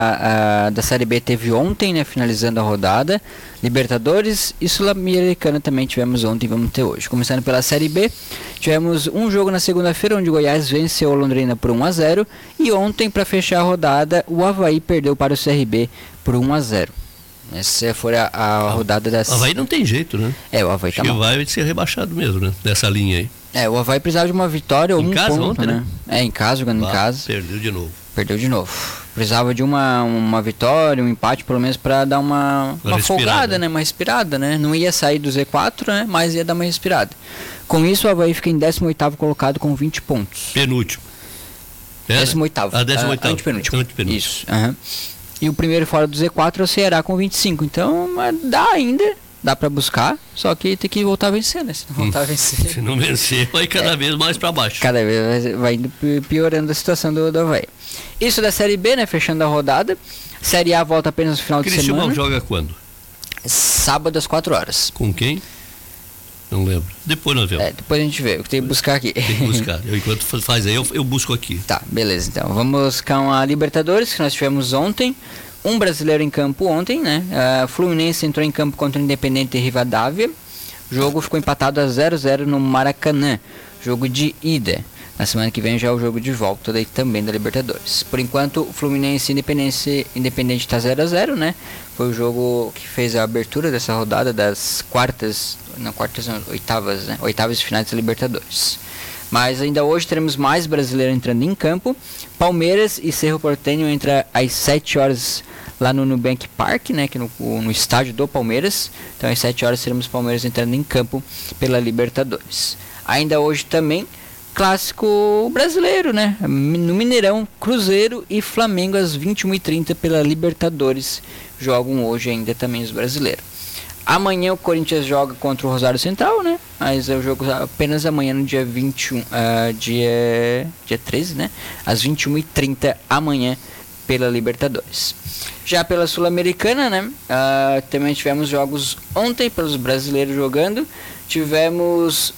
da Série B teve ontem, né, finalizando a rodada. Libertadores e Sul-Americana também tivemos ontem, vamos ter hoje. Começando pela Série B, tivemos um jogo na segunda-feira onde o Goiás venceu a Londrina por 1-0 e ontem, para fechar a rodada, o Avaí perdeu para o CRB por 1-0. Essa foi a rodada das... O Avaí não tem jeito, né? O Avaí tá mal. Acho que vai ser rebaixado mesmo, né? Nessa linha aí. O Avaí precisava de uma vitória ou um ponto, ontem, né? Em casa, jogando em casa. Perdeu de novo. Precisava de uma vitória, um empate, pelo menos, para dar uma folgada, né? Uma respirada, né? Não ia sair do Z4, né? Mas ia dar uma respirada. Com isso, o Avaí fica em 18º colocado com 20 pontos. Penúltimo. 18º. 18º. Antepenúltimo. Isso. E o primeiro fora do Z4 é o Ceará com 25. Então, dá ainda. Dá pra buscar, só que tem que voltar a vencer, né? Se não voltar a vencer... Se não vencer, vai cada vez mais pra baixo. Cada vez vai indo piorando a situação do Avaí. Isso da Série B, né? Fechando a rodada. Série A volta apenas no final de semana. Criciúma joga quando? Sábado às 4 horas. Com quem? Não lembro. Depois nós vemos. Depois a gente vê. Eu tenho que buscar aqui. Tem que buscar. Enquanto faz aí, eu busco aqui. Tá, beleza. Então, vamos com a Libertadores, que nós tivemos ontem. Um brasileiro em campo ontem, né? Fluminense entrou em campo contra o Independente Rivadavia. O jogo ficou empatado a 0-0 no Maracanã. Jogo de ida. Na semana que vem já é o jogo de volta daí também da Libertadores. Por enquanto, o Fluminense Independente está 0-0, né? Foi o jogo que fez a abertura dessa rodada das oitavas, né? Oitavas de finais da Libertadores. Mas ainda hoje teremos mais brasileiros entrando em campo. Palmeiras e Cerro Porteño entra às 7 horas lá no Nubank Park, né, que no estádio do Palmeiras. Então às 7 horas teremos Palmeiras entrando em campo pela Libertadores. Ainda hoje também, clássico brasileiro, né? No Mineirão, Cruzeiro e Flamengo às 21h30 pela Libertadores. Jogam hoje ainda também os brasileiros. Amanhã o Corinthians joga contra o Rosário Central, né? Mas é o jogo apenas amanhã no dia 21, dia 13, né? Às 21h30 amanhã pela Libertadores. Já pela Sul-Americana, né? Também tivemos jogos ontem pelos brasileiros jogando. Tivemos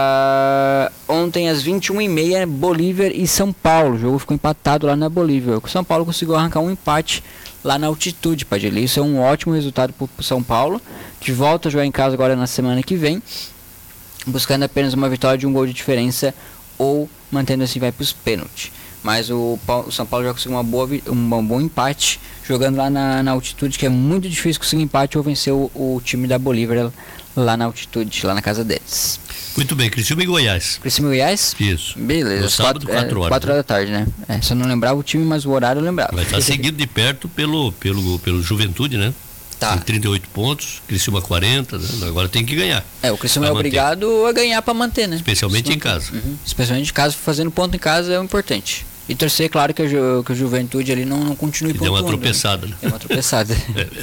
ontem às 21h30 Bolívar e São Paulo. O jogo ficou empatado lá na Bolívia. O São Paulo conseguiu arrancar um empate lá na altitude, Padilha. Isso é um ótimo resultado para o São Paulo, que volta a jogar em casa agora na semana que vem, buscando apenas uma vitória de um gol de diferença ou mantendo assim vai para os pênaltis. Mas o São Paulo já conseguiu um bom empate jogando lá na altitude, que é muito difícil conseguir empate ou vencer o time da Bolívar lá na altitude, lá na casa deles. Muito bem, Criciúma e Goiás. Criciúma e Goiás? Isso. Beleza. No sábado, 4 horas. 4 horas da tarde, né? Só não lembrava o time, mas o horário eu lembrava. Vai estar seguido de perto pelo Juventude, né? Tá. Tem 38 pontos, Criciúma 40, né? Agora tem que ganhar. O Criciúma é obrigado a ganhar para manter, né? Especialmente em casa. Especialmente em casa, fazendo ponto em casa é o importante. E torcer, claro, que o Juventude ali não continue pontuando. Deu uma tropeçada, né? Deu uma tropeçada.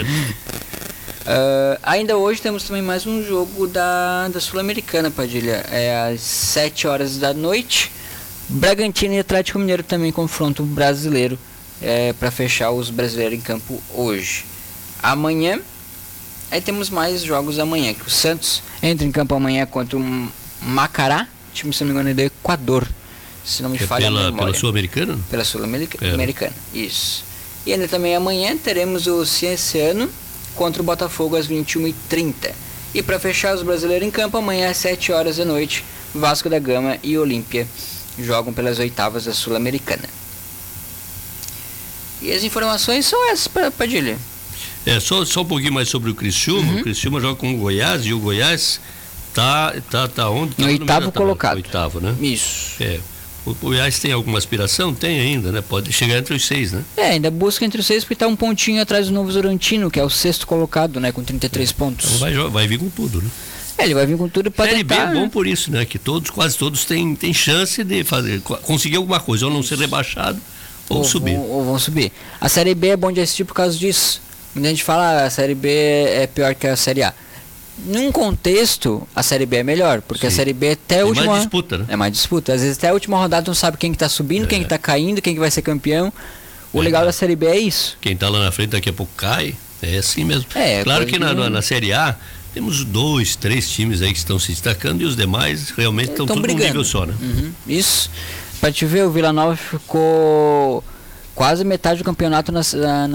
Ainda hoje temos também mais um jogo da Sul-Americana, Padilha. Às 7 horas da noite. Bragantino e Atlético Mineiro também confronto brasileiro para fechar os brasileiros em campo hoje. Amanhã, aí temos mais jogos amanhã, que o Santos entra em campo amanhã contra o Macará, time, se não me engano, é do Equador, se não me falha a memória. Pela Sul-Americana? Pela Sul-Americana, isso. E ainda também amanhã teremos o Cienciano contra o Botafogo às 21h30. E para fechar os brasileiros em campo, amanhã às 7 horas da noite, Vasco da Gama e Olímpia jogam pelas oitavas da Sul-Americana. E as informações são essas, Padilha. Só um pouquinho mais sobre o Criciúma. O Criciúma joga com o Goiás e o Goiás tá onde? No oitavo colocado. Oitavo, né? Isso. O Goiás tem alguma aspiração? Tem ainda, né? Pode chegar entre os 6, né? Ainda busca entre os 6 porque está um pontinho atrás do Novo Horizontino, que é o 6º colocado, né? Com 33 pontos. Então vai vir com tudo, né? Ele vai vir com tudo para tentar... Série B é bom por isso, né? Que quase todos têm chance de conseguir alguma coisa, ou não ser rebaixado, ou subir. Ou vão subir. A Série B é bom de assistir por causa disso. Muita gente fala a Série B é pior que a Série A. Num contexto, a Série B é melhor, porque a Série B até a última... É mais disputa, né? É mais disputa. Às vezes até a última rodada não sabe quem que tá subindo, quem que tá caindo, quem que vai ser campeão. O legal da Série B é isso. Quem tá lá na frente daqui a pouco cai, é assim mesmo. Claro que na Série A temos 2, 3 times aí que estão se destacando e os demais realmente estão tudo brigando. num nível só, né? Isso. Pra te ver, o Vila Nova ficou quase metade do campeonato na